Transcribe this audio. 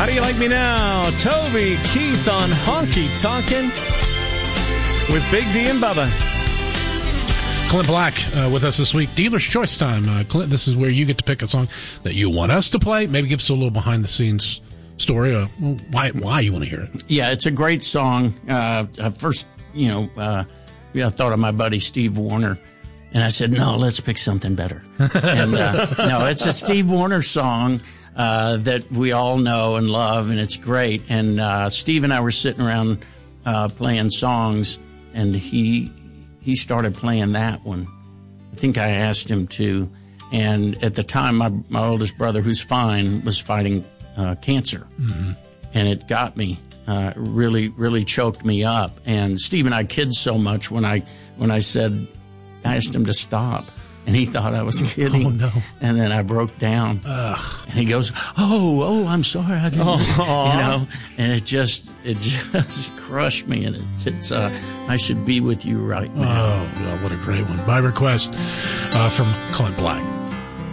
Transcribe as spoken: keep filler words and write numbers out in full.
How do you like me now? Toby Keith on Honky Tonkin' with Big D and Bubba. Clint Black uh, with us this week. Dealer's Choice time. Uh, Clint, this is where you get to pick a song that you want us to play. Maybe give us a little behind-the-scenes story. Uh, why why you want to hear it? Yeah, it's a great song. Uh, first, you know, uh, yeah, I thought of my buddy Steve Wariner, and I said, no, let's pick something better. And uh, no, it's a Steve Wariner song uh, that we all know and love, and it's great. And uh, Steve and I were sitting around uh, playing songs, and he he started playing that one. I think I asked him to. And at the time, my, my oldest brother, who's fine, was fighting uh, cancer. Mm-hmm. And it got me, uh, really, really choked me up. And Steve and I kid so much when I when I said, I asked him to stop. And he thought I was kidding. Oh, no. And then I broke down. Ugh. And he goes, oh, oh, I'm sorry. I didn't, Oh, you know, and it just, it just crushed me. And it, it's, uh, I should be with you right now. Oh, God, what a great one. By request uh, from Clint Black.